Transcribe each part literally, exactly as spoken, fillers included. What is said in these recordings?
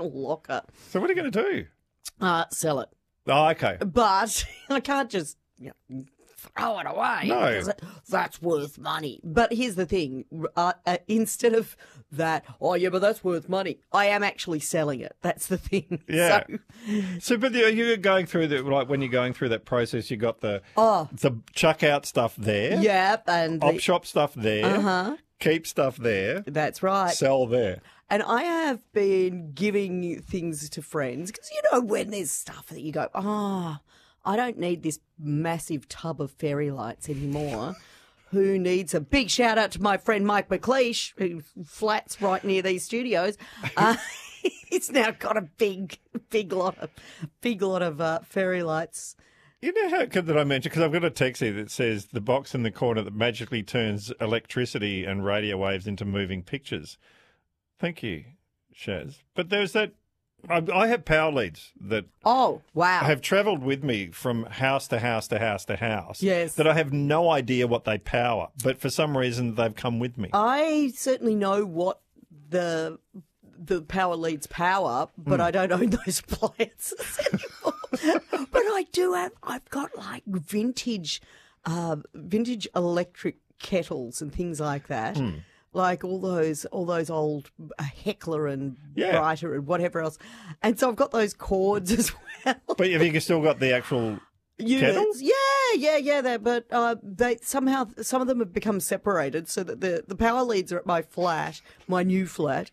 locker. So what are you going to do? Uh, sell it. Oh, okay. But I can't just you know, throw it away. No. Because that's worth money. But here's the thing. Uh, uh, instead of that, oh, yeah, but that's worth money, I am actually selling it. That's the thing. Yeah. So, So, but the- you're going through the, like when you're going through that process, you got the, oh, the chuck out stuff there. yeah. And Op the, shop stuff there. uh-huh. Keep stuff there. That's right. Sell there. And I have been giving things to friends because, you know, when there's stuff that you go, ah, oh, I don't need this massive tub of fairy lights anymore. Who needs a big shout out to my friend Mike McLeish, who flats right near these studios. Uh, he's now got a big, big lot of, big lot of uh, fairy lights. You know how good that I mentioned, because I've got a text here that says the box in the corner that magically turns electricity and radio waves into moving pictures. Thank you, Shaz. But there's that, I, I have power leads that Oh, wow. have travelled with me from house to house to house to house. Yes. That I have no idea what they power, but for some reason they've come with me. I certainly know what the the power leads power, but I don't own those appliances anymore. But I do have, I've got like vintage, uh, vintage electric kettles and things like that. Like all those, all those old uh, Heckler and Yeah. Brighter and whatever else. And so I've got those cords as well. But have you still got the actual Units. kettle? Yeah, yeah, yeah. They, but uh, they somehow some of them have become separated, so that the the power leads are at my flat, my new flat,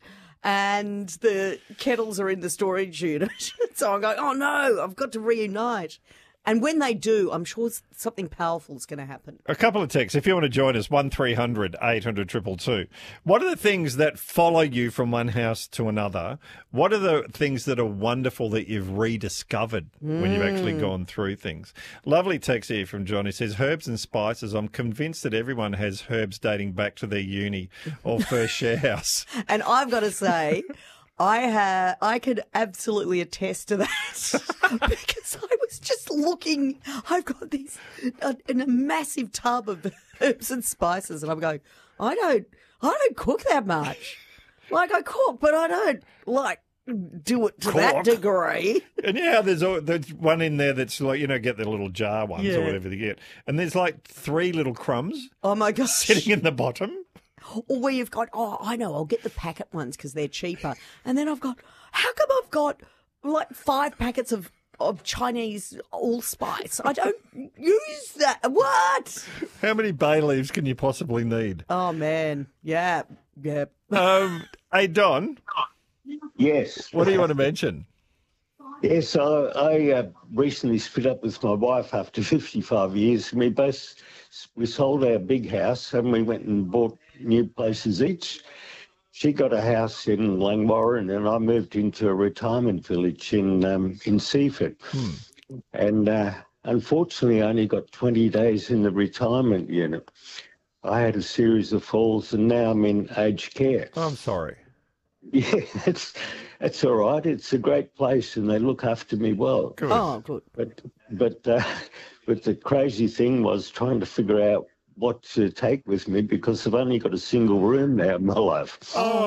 and the kettles are in the storage unit. So I'm going, oh no, I've got to reunite. And when they do, I'm sure something powerful is going to happen. A couple of texts. If you want to join us, one three hundred eight hundred two two two. What are the things that follow you from one house to another? What are the things that are wonderful that you've rediscovered when you've actually gone through things? Lovely text here from John. He says, herbs and spices. I'm convinced that everyone has herbs dating back to their uni or first share house. And I've got to say, I ha- I could absolutely attest to that because I was just looking. I've got these uh, in a massive tub of herbs and spices, and I'm going, I don't, I don't cook that much. Like I cook, but I don't like do it to that Cook? degree. And yeah, there's al- there's one in there that's like, you know, get the little jar ones Yeah. or whatever they get. And there's like three little crumbs Oh my gosh! sitting in the bottom. Or where you've got, oh, I know, I'll get the packet ones because they're cheaper. And then I've got, how come I've got like five packets of, of Chinese allspice? I don't use that. What? How many bay leaves can you possibly need? Oh, man. Yeah. Yeah. Um, hey, Don, Yes. what do you want to mention? Yes, I, I uh, recently split up with my wife after fifty-five years. We both we sold our big house and we went and bought new places each. She got a house in Langwarrin and I moved into a retirement village in um, in Seaford. Hmm. And uh, unfortunately, I only got twenty days in the retirement unit. I had a series of falls and now I'm in aged care. I'm sorry. Yeah, it's it's all right. It's a great place, and they look after me well. Good. Oh, good. But but uh, but the crazy thing was trying to figure out what to take with me because I've only got a single room now in my life,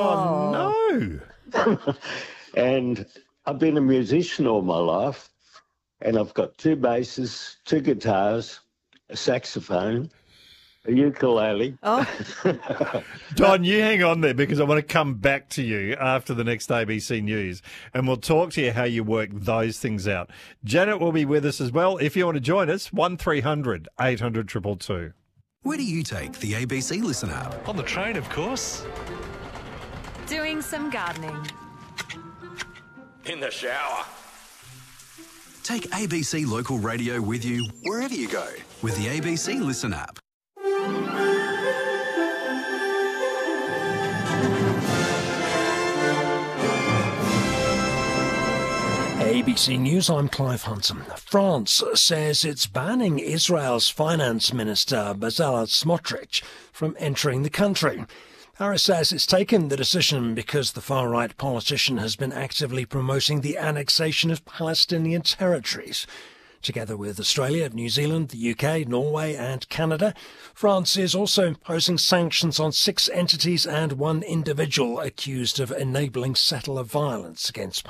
Oh, no. and I've been a musician all my life, and I've got two basses, two guitars, a saxophone, a ukulele. Oh, Don, you hang on there because I want to come back to you after the next A B C News and we'll talk to you how you work those things out. Janet will be with us as well. If you want to join us, one three hundred eight hundred two two two. Where do you take the A B C Listen app? On the train, of course. Doing some gardening. In the shower. Take A B C Local Radio with you wherever you go with the A B C Listen app. A B C News, I'm Clive Hunson. France says it's banning Israel's finance minister, Bezalel Smotrich, from entering the country. Paris says it's taken the decision because the far-right politician has been actively promoting the annexation of Palestinian territories. Together with Australia, New Zealand, the U K, Norway and Canada, France is also imposing sanctions on six entities and one individual accused of enabling settler violence against